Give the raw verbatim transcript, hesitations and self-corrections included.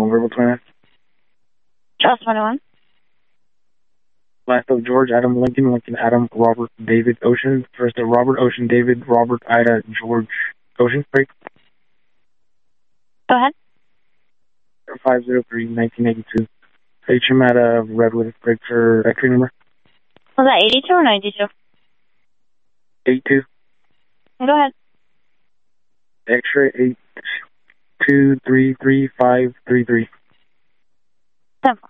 verbal twenty-nine. Charles twenty-one. Last of George, Adam, Lincoln, Lincoln, Adam, Robert, David, Ocean. First of Robert, Ocean, David, Robert, Ida, George, Ocean. Break. Go ahead. five oh three, nineteen eighty-two. H M at uh, Redwood. Break for X-ray number. Was that eighty-two or ninety-two? eighty-two. Go ahead. X-ray eight two three three five three three. ten four.